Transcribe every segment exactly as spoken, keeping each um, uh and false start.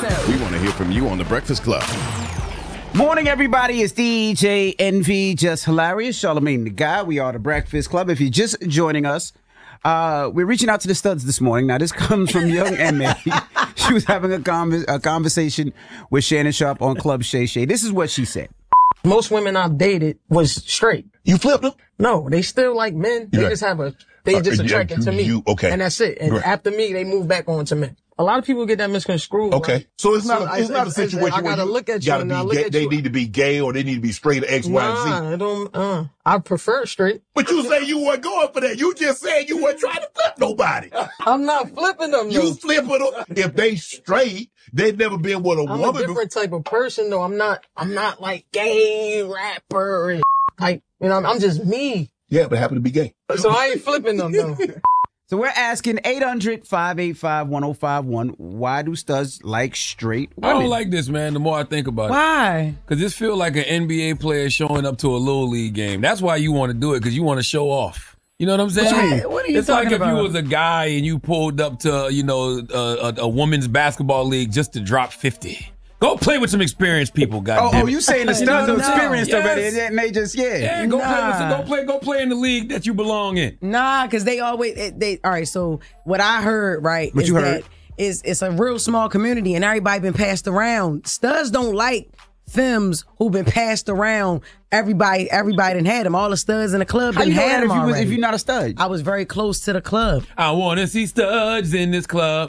We want to hear from you on The Breakfast Club. Morning, everybody. It's D J Envy, just hilarious. Charlamagne the Guy. We are The Breakfast Club. If you're just joining us, uh, we're reaching out to the studs this morning. Now, this comes from young M A. She was having a, conver- a conversation with Shannon Sharpe on Club Shay Shay. This is what she said. Most women I've dated was straight. You flipped them? No, they still like men. They Right. just have a, they Uh, just yeah, attracted to me. you- okay. And that's it. And Right. after me, they move back on to men. A lot of people get that misconstrued. Okay. Right? So it's not, So a, I- it's not I- a situation I where gotta you look at you gotta and be I look gay. at They you. need to be gay or they need to be straight or X, Y, and Z. Nah, I don't, uh, I prefer straight. But you say you weren't going for that. You just said you weren't trying to flip nobody. I'm not flipping them, though. You flipping them. If they straight, they've never been with a I'm woman. a different type of person, though. I'm not, I'm not like gay rapper and like, you know, I'm, I'm just me. Yeah, but happen to be gay. So I ain't flipping them, though. So we're asking eight hundred, five eight five, one oh five one, why do studs like straight I women? don't like this, man, the more I think about it. Why? Because this feel like an N B A player showing up to a little league game. That's why you want to do it, because you want to show off. You know what I'm saying? What you mean? What are you it's like talking if you about? was a guy and you pulled up to, you know, a, a, a women's basketball league just to drop fifty. Go play with some experienced people, Oh, goddamn oh, it. you saying the studs No, are no. experienced Yes. already, and they just, yeah. Yeah, go play with some, Nah. go play go play in the league that you belong in. Nah, because they always they, they. All right, so what I heard, right, What is you that heard? is it's a real small community, and everybody been passed around. Studs don't like femmes who been passed around. Everybody, everybody done had them. All the studs in the club How done you know had that them if, you was, already. if you're not a stud? I was very close to the club. I want to see studs in this club.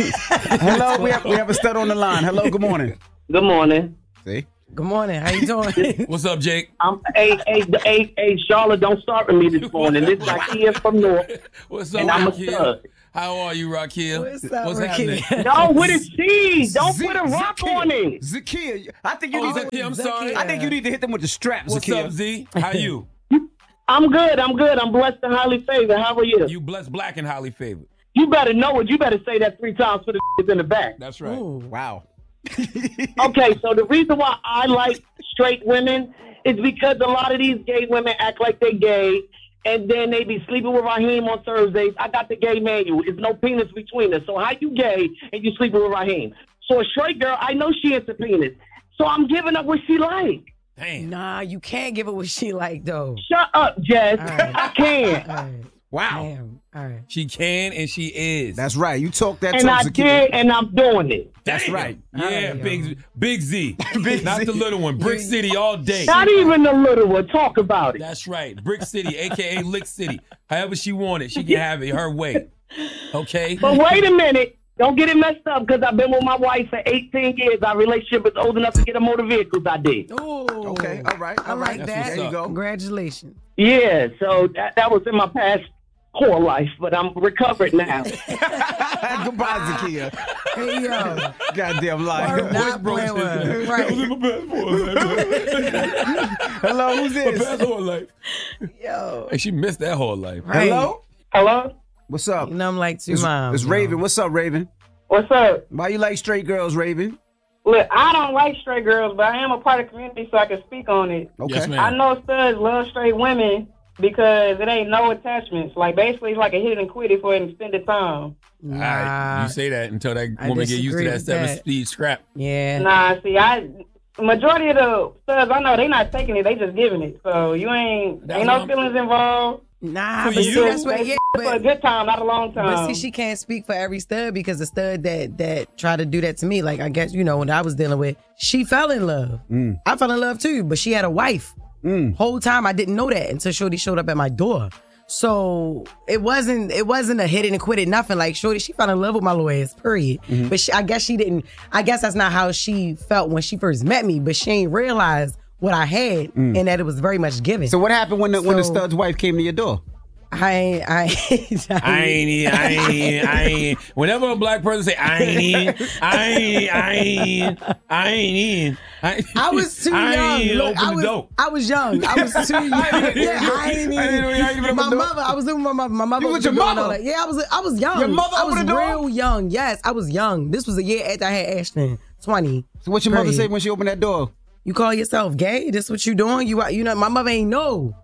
Hello, we have, we have a stud on the line. Hello, good morning. Good morning. See? Good morning. How you doing? What's up, Jake? I'm hey hey hey hey Charlotte, don't start with me this morning. This is Rakia from North, What's up, and I'm a Raquel? stud. How are you, Raquel? What's up, Raquel? happening? No, with a C. Don't Z- put a rock Zakia. on it. Zakia, I think you Oh, need to. Zakia, I'm sorry. I think you need to hit them with the strap, What's Zakia. up, Z? How you? I'm good. I'm good. I'm blessed and highly favored. How are you? You blessed, black, and highly favored. You better know it. You better say that three times for the in the back. That's right. Wow. Okay, so the reason why I like straight women is because a lot of these gay women act like they gay, and then they be sleeping with Raheem on Thursdays. I got the gay manual. There's no penis between us. So how you gay and you sleeping with Raheem? So a straight girl, I know she into penis. So I'm giving up what she like. Damn. Nah, you can't give it what she like though. Shut up, Jess. All right. I can't. All right. Wow. Damn. All right. She can and she is. That's right. You talk that And talk, I Zakia. did, and I'm doing it. That's Damn. right. Yeah, All right, big big Z. Big Not Z. the little one. Brick City all day. Not even the little one. Talk about it. That's right. Brick City, a k a. Lick City. However she want it, she can have it her way. Okay? But wait a minute. Don't get it messed up because I've been with my wife for eighteen years. Our relationship is old enough to get a motor vehicles. I did. Ooh. Okay, all right. I all right. like That's that. what's There you go. Congratulations. Yeah, so that, that was in my past whole life, but I'm recovered now. Goodbye, Zakia. Hey yo. Goddamn liar. Not playing with her. Right. Hello, who's My this? past whole life. Yo. Hey, she missed that whole life. Right. Hello? Hello? What's up? You know I'm like two It's, moms. it's yo. Raven. What's up, Raven? What's up? Why you like straight girls, Raven? Look, I don't like straight girls, but I am a part of the community, so I can speak on it. Okay. Yes, ma'am. I know studs love straight women because it ain't no attachments. Like, basically, it's like a hit and quit it for an extended time. All right. Nah. You say that until that I woman get used to disagree that with seven that. speed scrap. Yeah. Nah, see, I majority of the studs I know, they not taking it, they just giving it. So you ain't, That's ain't what no I'm- feelings involved. Nah, For but you? see, that's what, They yeah, for a but, good time, not a long time. but see, she can't speak for every stud because the stud that that tried to do that to me, like I guess you know when I was dealing with, she fell in love. I fell in love too, but she had a wife. Whole time I didn't know that until Shorty showed up at my door. So it wasn't it wasn't a hit it and quit it, nothing. Like Shorty, she fell in love with my little ass, period. But she, I guess she didn't. I guess that's not how she felt when she first met me. But she ain't realized what I had and that it was very much given. So what happened when the when the So- stud's wife came to your door? I ain't, I ain't, I ain't, in, I ain't, I ain't. Whenever a black person say I ain't in, I ain't, I ain't, I ain't in. I, I was too I young. ain't Look, open I the was, door. I was young. I was too young. Yeah, I ain't even. I didn't know you ain't even my open the door. mother. I was living with my mother. My mother You was with your doing all mother? that. Yeah, I was. I was young. Your mother I was opened the door? real young. Yes, I was young. This was a year after I had Ashton. Twenty. So what your mother Period. said when she opened that door? You call yourself gay? This what you doing? You you know my mother ain't know.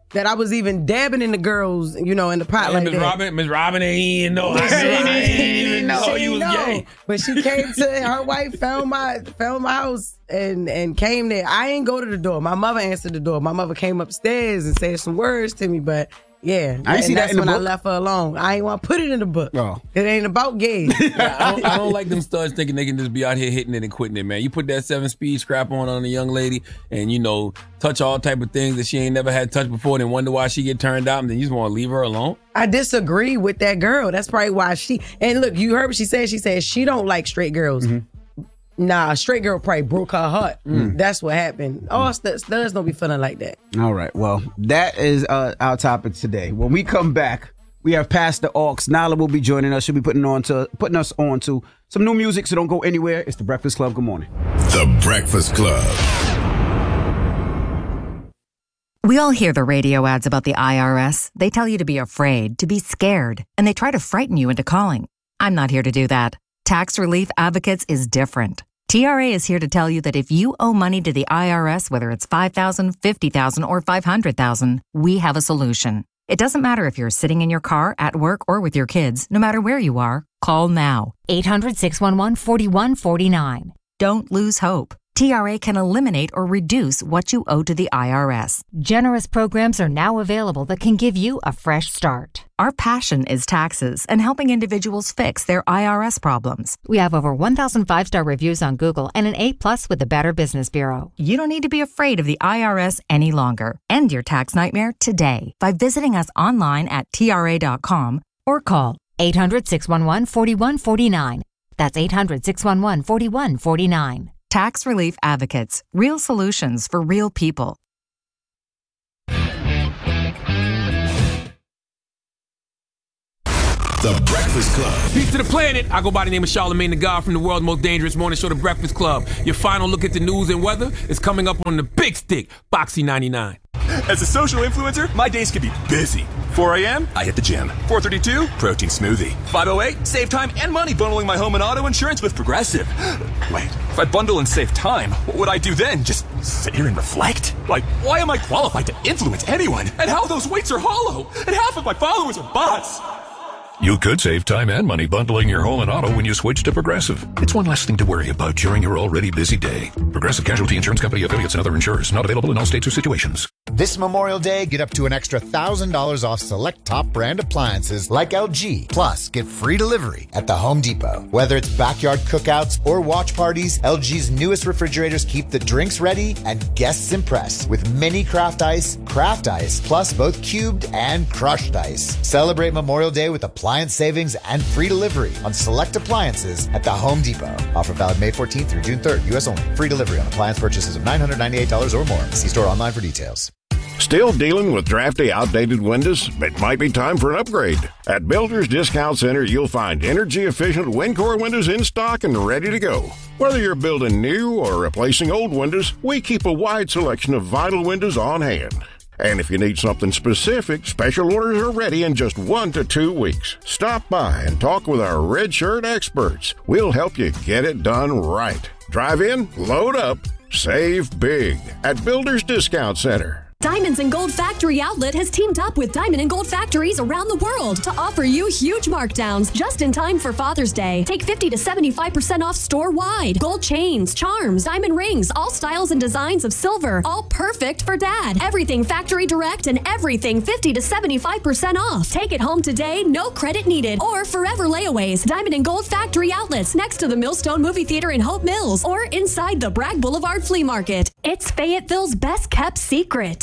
that I was even dabbing in the girls, you know, in the pot And like Miss that. Robin, Miss Robin ain't even know. I ain't even know She you was know. gay. But she came to her wife, found my found my house and and came there. I ain't go to the door. My mother answered the door. My mother came upstairs and said some words to me, but yeah, I ain't see and that that's in the when I book. left her alone. I ain't want to put it in the book. Oh. It ain't about gays. Yeah, I, don't, I don't like them studs thinking they can just be out here hitting it and quitting it, man. You put that seven speed scrap on on a young lady and, you know, touch all type of things that she ain't never had touched before, then wonder why she get turned out, and then you just want to leave her alone. I disagree with that girl. That's probably why she. And look, you heard what she said. She said she don't like straight girls. Nah, a straight girl probably broke her heart. That's what happened. All studs, studs don't be feeling like that. All right. Well, that is uh, our topic today. When we come back, we have Pastor Ox. Nala will be joining us. She'll be putting on to putting us on to some new music. So don't go anywhere. It's the Breakfast Club. Good morning. The Breakfast Club. We all hear the radio ads about the I R S. They tell you to be afraid, to be scared, and they try to frighten you into calling. I'm not here to do that. Tax Relief Advocates is different. T R A is here to tell you that if you owe money to the I R S, whether it's five thousand dollars, fifty thousand dollars, or five hundred thousand dollars, we have a solution. It doesn't matter if you're sitting in your car, at work, or with your kids. No matter where you are, call now. eight hundred, six one one, four one four nine. Don't lose hope. T R A can eliminate or reduce what you owe to the I R S. Generous programs are now available that can give you a fresh start. Our passion is taxes and helping individuals fix their I R S problems. We have over one thousand five-star reviews on Google and an A plus with the Better Business Bureau. You don't need to be afraid of the I R S any longer. End your tax nightmare today by visiting us online at T R A dot com or call eight hundred, six one one, four one four nine. That's eight hundred, six one one, four one four nine. Tax Relief Advocates. Real solutions for real people. The Breakfast Club. Peace to the planet. I go by the name of Charlamagne the God from the world's most dangerous morning show, The Breakfast Club. Your final look at the news and weather is coming up on the big stick, Boxy ninety-nine. As a social influencer, my days can be busy. four a.m., I hit the gym. four thirty-two, protein smoothie. five oh eight, save time and money bundling my home and auto insurance with Progressive. Wait, if I bundle and save time, what would I do then? Just sit here and reflect? Like, why am I qualified to influence anyone? And how those weights are hollow? And half of my followers are bots. You could save time and money bundling your home and auto when you switch to Progressive. It's one less thing to worry about during your already busy day. Progressive Casualty Insurance Company affiliates and other insurers. Not available in all states or situations. This Memorial Day, get up to an extra one thousand dollars off select top brand appliances like L G. Plus, get free delivery at the Home Depot. Whether it's backyard cookouts or watch parties, L G's newest refrigerators keep the drinks ready and guests impressed with mini craft ice, craft ice, plus both cubed and crushed ice. Celebrate Memorial Day with appliance savings and free delivery on select appliances at the Home Depot. Offer valid May fourteenth through June third, U S only. Free delivery on appliance purchases of nine hundred ninety-eight dollars or more. See store online for details. Still dealing with drafty, outdated windows? It might be time for an upgrade. At Builders Discount Center, you'll find energy-efficient Wincor windows in stock and ready to go. Whether you're building new or replacing old windows, we keep a wide selection of vinyl windows on hand. And if you need something specific, special orders are ready in just one to two weeks. Stop by and talk with our Red Shirt experts. We'll help you get it done right. Drive in, load up, save big at Builders Discount Center. Diamonds and Gold Factory Outlet has teamed up with Diamond and Gold factories around the world to offer you huge markdowns just in time for Father's Day. Take fifty to seventy-five percent off store-wide. Gold chains, charms, diamond rings, all styles and designs of silver, all perfect for dad. Everything factory direct and everything fifty to seventy-five percent off. Take it home today, no credit needed, or forever layaways. Diamond and Gold Factory Outlets next to the Millstone Movie Theater in Hope Mills or inside the Bragg Boulevard Flea Market. It's Fayetteville's best kept secret.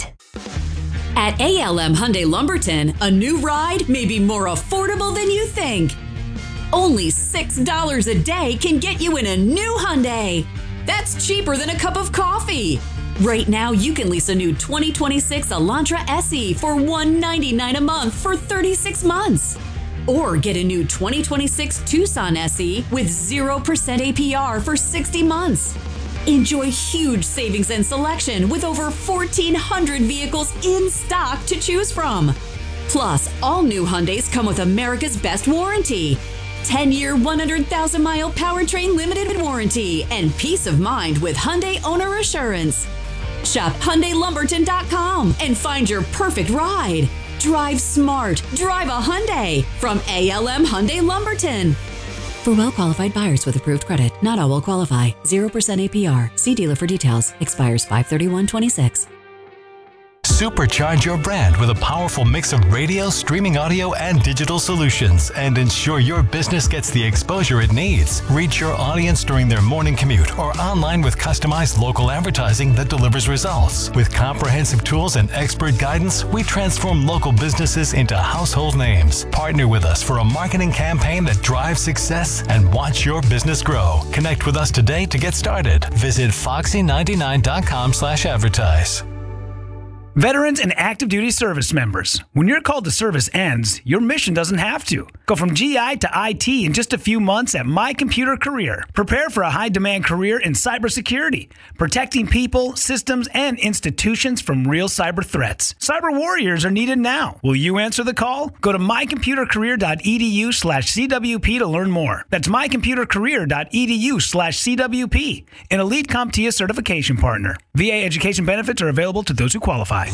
At A L M Hyundai Lumberton, a new ride may be more affordable than you think. Only six dollars a day can get you in a new Hyundai. That's cheaper than a cup of coffee. Right now, you can lease a new twenty twenty-six Elantra S E for one hundred ninety-nine dollars a month for thirty-six months. Or get a new twenty twenty-six Tucson S E with zero percent A P R for sixty months. Enjoy huge savings and selection with over fourteen hundred vehicles in stock to choose from. Plus, all new Hyundais come with America's best warranty. ten-year, one hundred thousand mile powertrain limited warranty and peace of mind with Hyundai Owner Assurance. Shop Hyundai Lumberton dot com and find your perfect ride. Drive smart. Drive a Hyundai from A L M Hyundai Lumberton. For well-qualified buyers with approved credit, not all will qualify. zero percent A P R. See dealer for details. Expires five thirty-one twenty-six. Supercharge your brand with a powerful mix of radio, streaming audio, and digital solutions, and ensure your business gets the exposure it needs. Reach your audience during their morning commute or online with customized local advertising that delivers results. With comprehensive tools and expert guidance, we transform local businesses into household names. Partner with us for a marketing campaign that drives success and watch your business grow. Connect with us today to get started. Visit foxy ninety-nine dot com slash advertise. Veterans and active duty service members, when your call to service ends, your mission doesn't have to. Go from G I to I T in just a few months at My Computer Career. Prepare for a high-demand career in cybersecurity, protecting people, systems, and institutions from real cyber threats. Cyber warriors are needed now. Will you answer the call? Go to my computer career dot e d u slash c w p to learn more. That's my computer career dot e d u slash c w p, an elite CompTIA certification partner. V A education benefits are available to those who qualify.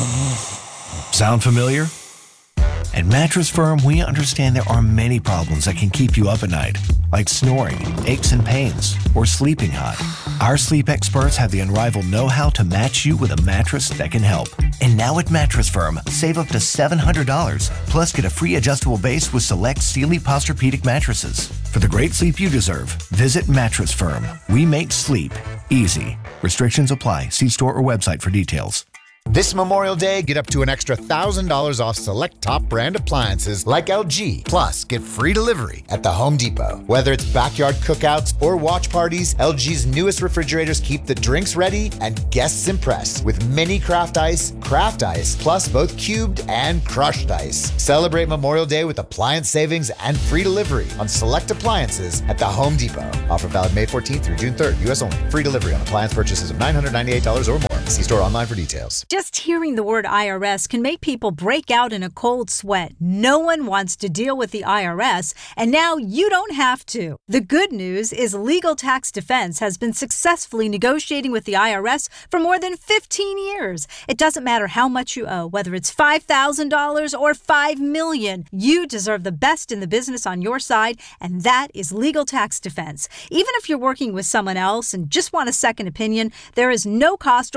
Sound familiar? At Mattress Firm, we understand there are many problems that can keep you up at night, like snoring, aches and pains, or sleeping hot. Our sleep experts have the unrivaled know-how to match you with a mattress that can help. And now at Mattress Firm, save up to seven hundred dollars, plus get a free adjustable base with select Sealy Posturepedic mattresses. For the great sleep you deserve, visit Mattress Firm. We make sleep easy. Restrictions apply. See store or website for details. This Memorial Day, get up to an extra one thousand dollars off select top brand appliances like L G. Plus, get free delivery at the Home Depot. Whether it's backyard cookouts or watch parties, L G's newest refrigerators keep the drinks ready and guests impressed with mini craft ice, craft ice, plus both cubed and crushed ice. Celebrate Memorial Day with appliance savings and free delivery on select appliances at the Home Depot. Offer valid May fourteenth through June third, U S only. Free delivery on appliance purchases of nine hundred ninety-eight dollars or more. See store online for details. Just hearing the word I R S can make people break out in a cold sweat. No one wants to deal with the I R S, and now you don't have to. The good news is Legal Tax Defense has been successfully negotiating with the I R S for more than fifteen years. It doesn't matter how much you owe, whether it's five thousand dollars or five million dollars. You deserve the best in the business on your side, and that is Legal Tax Defense. Even if you're working with someone else and just want a second opinion, there is no cost